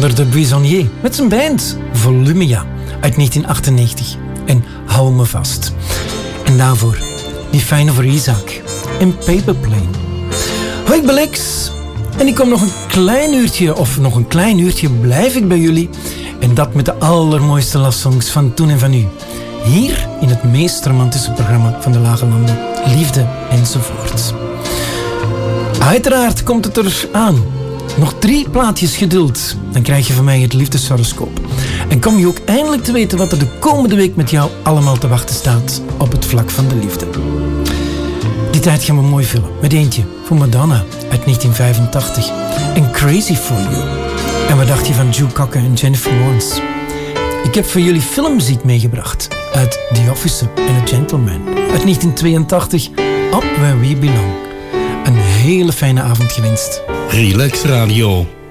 Onder de Buissonnier met zijn band Volumia uit 1998 en Hou me vast. En daarvoor die fijne voor Isaac en Paper Plane. Hoi, ik ben Lex en ik kom nog een klein uurtje blijf ik bij jullie en dat met de allermooiste lofsongs van toen en van nu. Hier in het meest romantische programma van de Lage Landen, Liefde enzovoort. Uiteraard komt het er aan. Nog 3 plaatjes geduld. Dan krijg je van mij het liefdeshoroscoop. En kom je ook eindelijk te weten wat er de komende week met jou allemaal te wachten staat op het vlak van de liefde. Die tijd gaan we mooi vullen met eentje van Madonna uit 1985 en Crazy For You. En wat dacht je van Joe Cocker en Jennifer Lawrence? Ik heb voor jullie filmmuziek meegebracht uit The Officer and a Gentleman uit 1982, Up Where We Belong. Een hele fijne avond gewenst. Relax Radio.